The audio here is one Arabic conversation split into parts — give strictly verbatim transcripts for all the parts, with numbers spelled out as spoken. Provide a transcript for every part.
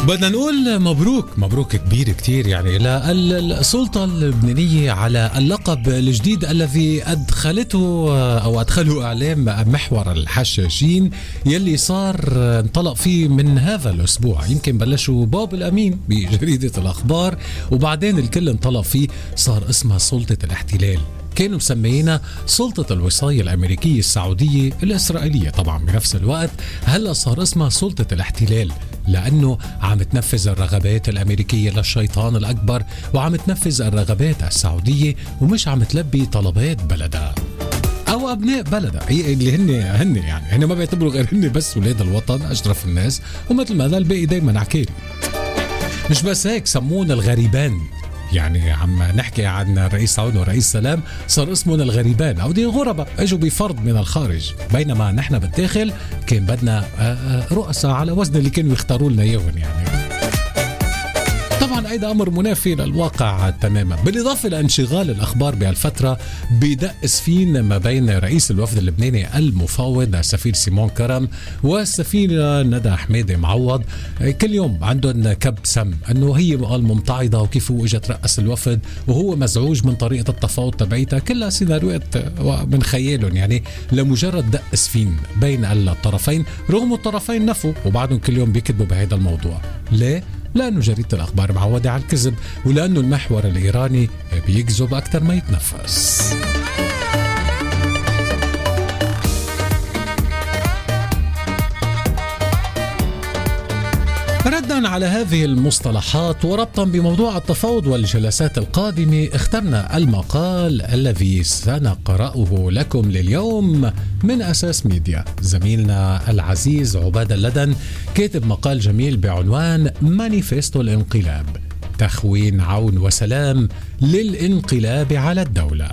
بدنا نقول مبروك مبروك كبير كتير يعني للسلطة اللبنانية على اللقب الجديد الذي أدخلته أو أدخله إعلام محور الحشاشين يلي صار انطلق فيه من هذا الأسبوع. يمكن بلشوا باب الأمين بجريدة الأخبار وبعدين الكل انطلق فيه، صار اسمها سلطة الاحتلال. كانوا مسمينا سلطة الوصاية الأمريكية السعودية الإسرائيلية طبعا بنفس الوقت. هلأ صار اسمها سلطة الاحتلال لأنه عم تنفذ الرغبات الأمريكية للشيطان الأكبر وعم تنفذ الرغبات السعودية ومش عم تلبي طلبات بلدها أو أبناء بلدها اللي هن هن يعني هن ما بيعتبروا غير هن بس ولاد الوطن أشرف الناس، ومثل ما قال الباقي دايما عكيري. مش بس هيك، سمونا الغريبان. يعني عم نحكي عن رئيس سعود ورئيس سلام صار اسمنا الغريبان او دي غرباء اجوا بفرض من الخارج، بينما نحن بالداخل كان بدنا رؤساء على وزن اللي كانوا يختاروا لنا اياهم. يعني طبعا ايضا امر منافي للواقع تماما، بالاضافه لانشغال الاخبار بهالفتره بدق سفين ما بين رئيس الوفد اللبناني المفاوض السفير سيمون كرم والسفير ندى حميدة معوض. كل يوم عندهم كب سم انه هي الممتعضه وكيف هو اجى ترأس الوفد وهو مزعوج من طريقه التفاوض تبعيتها، كلها سيناريوهات من خيالهم يعني لمجرد دق سفين بين الطرفين، رغم الطرفين نفوا وبعدهم كل يوم بيكذبوا بهذا الموضوع. ليه؟ لأنه جريدة الأخبار معودة على الكذب، ولأنه المحور الإيراني بيكذب أكثر ما يتنفس. ردا على هذه المصطلحات وربطا بموضوع التفاوض والجلسات القادمة، اخترنا المقال الذي سنقرأه لكم لليوم من أساس ميديا. زميلنا العزيز عبادة اللدن كاتب مقال جميل بعنوان مانيفستو الانقلاب، تخوين عون وسلام للانقلاب على الدولة.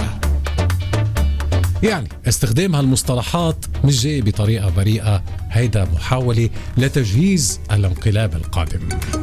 يعني استخدام هالمصطلحات مش جاي بطريقة بريئة، هيدا محاولة لتجهيز الانقلاب القادم.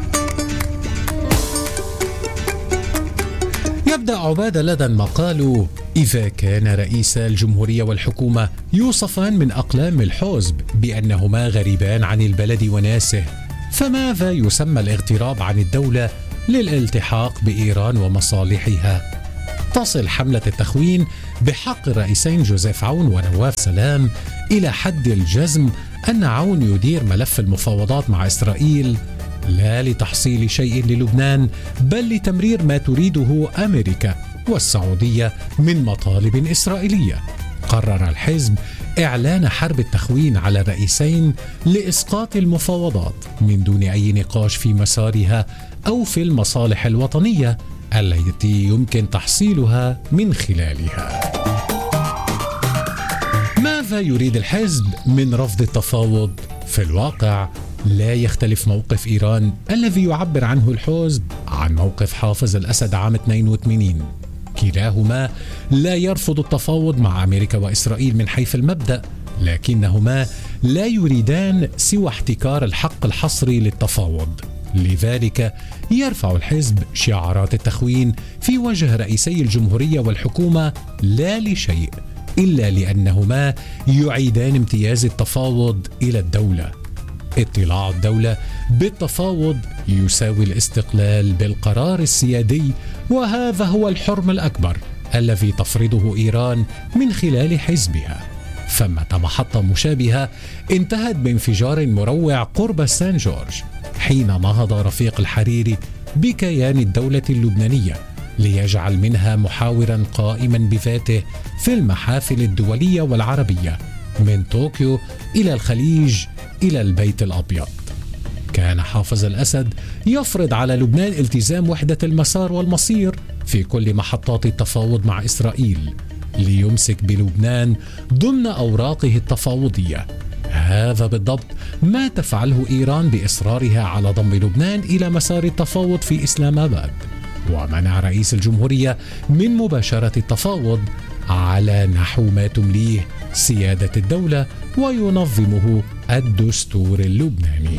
يبدأ عبادة لدن مقاله: إذا كان رئيس الجمهورية والحكومة يوصفان من أقلام الحزب بأنهما غريبان عن البلد وناسه، فماذا يسمى الاغتراب عن الدولة للالتحاق بإيران ومصالحها؟ تصل حملة التخوين بحق الرئيسين جوزيف عون ونواف سلام إلى حد الجزم أن عون يدير ملف المفاوضات مع إسرائيل لا لتحصيل شيء للبنان، بل لتمرير ما تريده أمريكا والسعودية من مطالب إسرائيلية. قرر الحزب إعلان حرب التخوين على الرئيسين لإسقاط المفاوضات من دون أي نقاش في مسارها أو في المصالح الوطنية التي يمكن تحصيلها من خلالها. ماذا يريد الحزب من رفض التفاوض؟ في الواقع لا يختلف موقف إيران الذي يعبر عنه الحزب عن موقف حافظ الأسد عام اثنين وثمانين. كلاهما لا يرفض التفاوض مع أمريكا وإسرائيل من حيث المبدأ، لكنهما لا يريدان سوى احتكار الحق الحصري للتفاوض. لذلك يرفع الحزب شعارات التخوين في وجه رئيسي الجمهورية والحكومة لا لشيء إلا لأنهما يعيدان امتياز التفاوض إلى الدولة. اطلاع الدولة بالتفاوض يساوي الاستقلال بالقرار السيادي، وهذا هو الحرم الأكبر الذي تفرضه إيران من خلال حزبها. ثمة محطة مشابهة انتهت بانفجار مروع قرب سان جورج حين نهض رفيق الحريري بكيان الدولة اللبنانية ليجعل منها محاورا قائما بذاته في المحافل الدولية والعربية من طوكيو إلى الخليج إلى البيت الأبيض. كان حافظ الأسد يفرض على لبنان التزام وحدة المسار والمصير في كل محطات التفاوض مع إسرائيل ليمسك بلبنان ضمن أوراقه التفاوضية. هذا بالضبط ما تفعله إيران بإصرارها على ضم لبنان إلى مسار التفاوض في إسلام آباد، ومنع رئيس الجمهورية من مباشرة التفاوض على نحو ما تمليه سيادة الدولة وينظمه الدستور اللبناني.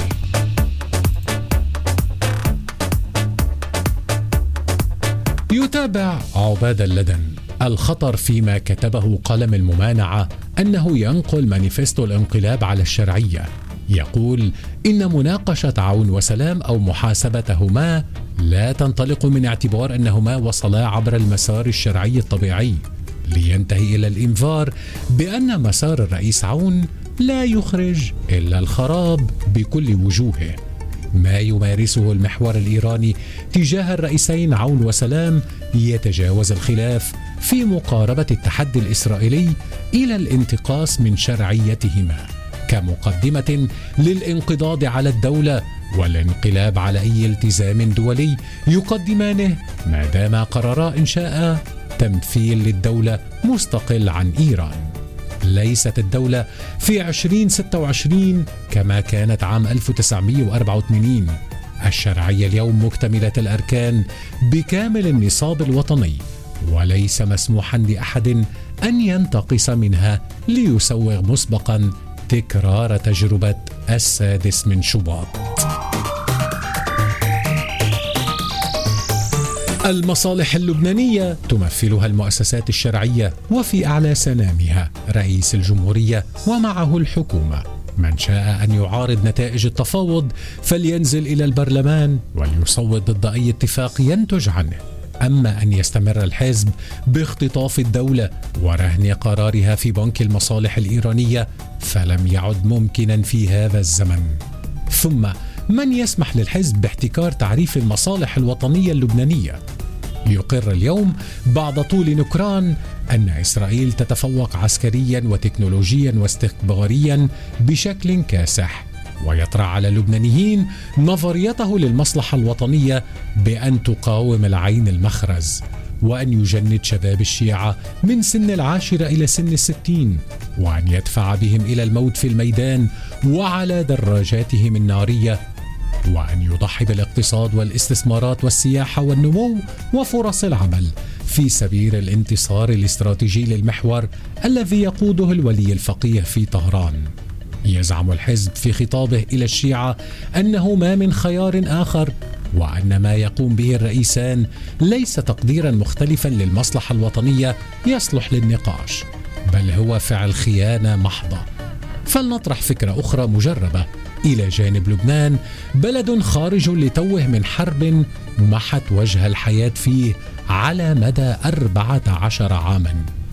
يتابع عبادة اللدن الخطر فيما كتبه قلم الممانعة أنه ينقل مانيفستو الانقلاب على الشرعية، يقول إن مناقشة عون وسلام أو محاسبتهما لا تنطلق من اعتبار أنهما وصلا عبر المسار الشرعي الطبيعي، لينتهي إلى الإنذار بأن مسار الرئيس عون لا يخرج إلا الخراب بكل وجوهه. ما يمارسه المحور الإيراني تجاه الرئيسين عون وسلام يتجاوز الخلاف في مقاربة التحدي الإسرائيلي إلى الانتقاص من شرعيتهما كمقدمة للانقضاض على الدولة والانقلاب على أي التزام دولي يقدمانه ما دام قررا إنشاء تمثيل للدولة مستقل عن إيران. ليست الدولة في عشرين ستة وعشرين كما كانت عام ألف وتسعمائة وأربعة وثمانين. الشرعية اليوم مكتملة الأركان بكامل النصاب الوطني، وليس مسموحا لأحد أن ينتقص منها ليسوغ مسبقا تكرار تجربة السادس من شباط. المصالح اللبنانية تمثلها المؤسسات الشرعية، وفي أعلى سنامها رئيس الجمهورية ومعه الحكومة. من شاء أن يعارض نتائج التفاوض فلينزل إلى البرلمان وليصوت ضد أي اتفاق ينتج عنه. أما أن يستمر الحزب باختطاف الدولة ورهن قرارها في بنك المصالح الإيرانية فلم يعد ممكنا في هذا الزمن. ثم من يسمح للحزب باحتكار تعريف المصالح الوطنية اللبنانية؟ يقر اليوم بعد طول نكران أن إسرائيل تتفوق عسكريا وتكنولوجيا واستخباريا بشكل كاسح، ويطرح على اللبنانيين نظريته للمصلحة الوطنية بأن تقاوم العين المخرز، وأن يجند شباب الشيعة من سن العاشرة إلى سن الستين، وأن يدفع بهم إلى الموت في الميدان وعلى دراجاتهم النارية، وأن يضحي بالاقتصاد والاستثمارات والسياحة والنمو وفرص العمل في سبيل الانتصار الاستراتيجي للمحور الذي يقوده الولي الفقيه في طهران. يزعم الحزب في خطابه إلى الشيعة أنه ما من خيار آخر، وأن ما يقوم به الرئيسان ليس تقديرا مختلفا للمصلحة الوطنية يصلح للنقاش، بل هو فعل خيانة محضة. فلنطرح فكرة أخرى مجربة. إلى جانب لبنان بلد خارج لتوه من حرب محت وجه الحياة فيه على مدى أربعة عشر عاما،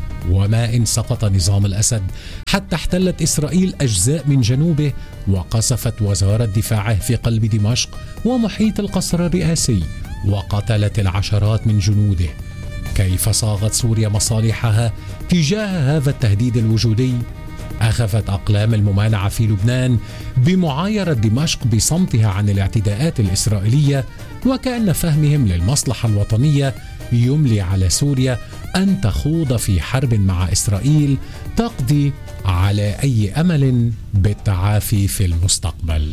وما إن سقط نظام الأسد حتى احتلت إسرائيل أجزاء من جنوبه وقصفت وزارة دفاعه في قلب دمشق ومحيط القصر الرئاسي وقتلت العشرات من جنوده. كيف صاغت سوريا مصالحها تجاه هذا التهديد الوجودي؟ أخذت أقلام الممانعة في لبنان بمعايرة دمشق بصمتها عن الاعتداءات الإسرائيلية، وكأن فهمهم للمصلحة الوطنية يملي على سوريا أن تخوض في حرب مع إسرائيل تقضي على أي أمل بالتعافي في المستقبل.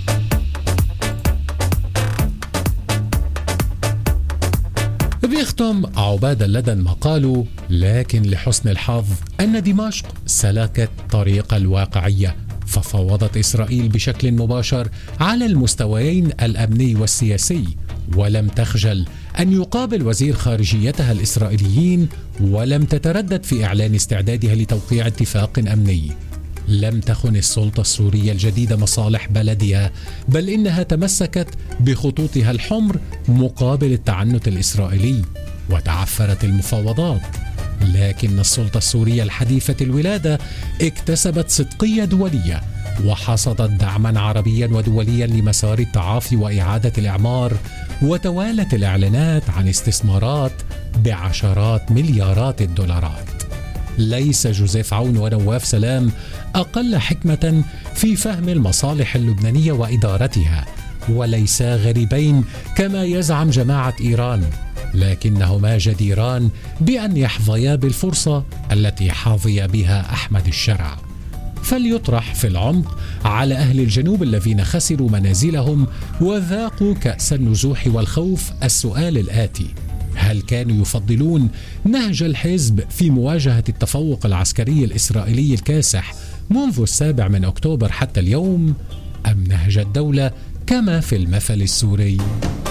بيختم عباد اللدن مقاله: لكن لحسن الحظ أن دمشق سلكت طريق الواقعية، ففاوضت إسرائيل بشكل مباشر على المستويين الأمني والسياسي، ولم تخجل أن يقابل وزير خارجيتها الإسرائيليين، ولم تتردد في إعلان استعدادها لتوقيع اتفاق أمني. لم تخن السلطة السورية الجديدة مصالح بلدها، بل إنها تمسكت بخطوطها الحمر مقابل التعنت الإسرائيلي، وتعثرت المفاوضات. لكن السلطة السورية الحديثة الولادة اكتسبت صدقية دولية، وحصدت دعما عربيا ودوليا لمسار التعافي وإعادة الإعمار، وتوالت الإعلانات عن استثمارات بعشرات مليارات الدولارات. ليس جوزيف عون ونواف سلام أقل حكمة في فهم المصالح اللبنانية وإدارتها، وليسا غريبين كما يزعم جماعة إيران، لكنهما جديران بأن يحظيا بالفرصة التي حظي بها أحمد الشرع. فليطرح في العمق على أهل الجنوب الذين خسروا منازلهم وذاقوا كأس النزوح والخوف السؤال الآتي: هل كانوا يفضلون نهج الحزب في مواجهة التفوق العسكري الإسرائيلي الكاسح منذ السابع من أكتوبر حتى اليوم، أم نهج الدولة كما في المثل السوري؟